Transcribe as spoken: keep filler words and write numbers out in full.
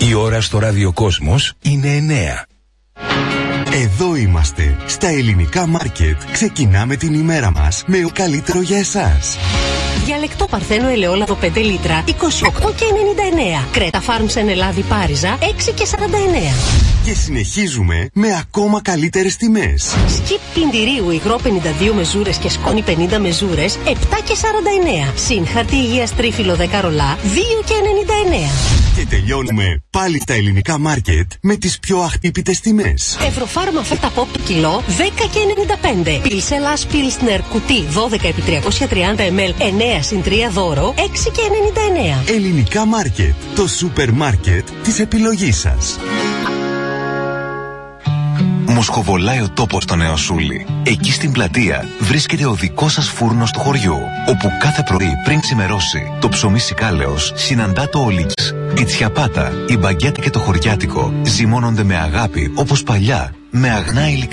Η ώρα στο ραδιοκόσμος είναι εννέα. Εδώ είμαστε, στα ελληνικά μάρκετ. Ξεκινάμε την ημέρα μας με ο καλύτερο για εσάς. Διαλεκτό Παρθένο ελαιόλαδο πέντε λίτρα, είκοσι οκτώ και ενενήντα εννέα. Κρέτα Φάρμ Ενελάδη Πάριζα, έξι και σαράντα εννέα. Και συνεχίζουμε με ακόμα καλύτερες τιμές. Σκιπ πλυντηρίου υγρό πενήντα δύο μεζούρες και σκόνη πενήντα μεζούρες, επτά και σαράντα εννέα. Συν χαρτί υγείας τρίφυλλο δέκα ρολά, δύο και ενενήντα εννέα. Και τελειώνουμε πάλι στα ελληνικά μάρκετ με τις πιο αχτύπητες τιμές. Ευρωφάρμα φέτα πόπ κιλό, δέκα και ενενήντα πέντε. Πιλσέλας Πίλσνερ κουτί δώδεκα επί τριακόσια τριάντα μιλιλίτρα, εννέα συν τρία δώρο, έξι και ενενήντα εννέα. Ελληνικά μάρκετ, το σούπερ μάρκετ της επιλογής σας. Μοσχοβολάει ο τόπος στο Νεοσούλη. Εκεί στην πλατεία βρίσκεται ο δικός σας φούρνος του χωριού, όπου κάθε πρωί πριν ξημερώσει το ψωμί σικάλεως συναντά το ολίξ. Η τσιαπάτα, η μπαγκέτα και το χωριάτικο ζυμώνονται με αγάπη όπως παλιά, με αγνά υλικά.